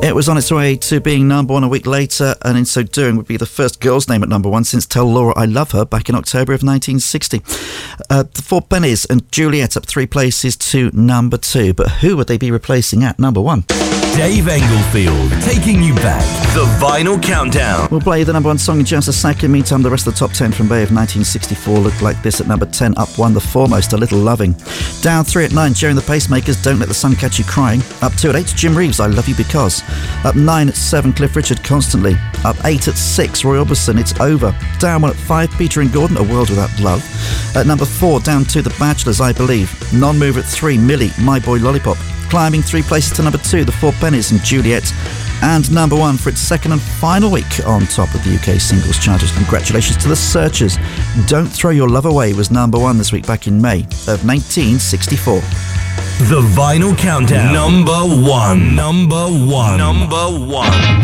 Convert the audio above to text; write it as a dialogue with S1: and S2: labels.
S1: It was on its way to being number one a week later, and in so doing would be the first girl's name at number one since Tell Laura I Love Her back in October of 1960. The Four Pennies and Juliet up 3 places to number 2, but who would they be replacing at number 1?
S2: Dave Englefield, taking you back. The Vinyl Countdown.
S1: We'll play the number 1 song in just a second. Meantime, the rest of the top 10 from May of 1964 looked like this at number 10. Up 1, The Foremost, A Little Loving. Down 3 at 9, Jerry and the Pacemakers, Don't Let the Sun Catch You Crying. Up 2 at 8, Jim Reeves, I Love You Because. Up 9 at 7, Cliff Richard, Constantly. Up 8 at 6, Roy Orbison, It's Over. Down 1 at 5, Peter and Gordon, A World Without Love. At number 4, down 2, The Bachelors, I Believe. Non-mover at 3, Millie, My Boy Lollipop. Climbing 3 places to number 2, The Four Pennies and Juliet. And number 1 for its second and final week on top of the UK singles charts. Congratulations to The Searchers. Don't Throw Your Love Away was number 1 this week back in May of 1964.
S2: The Vinyl Countdown. Number 1. Number 1. Number 1.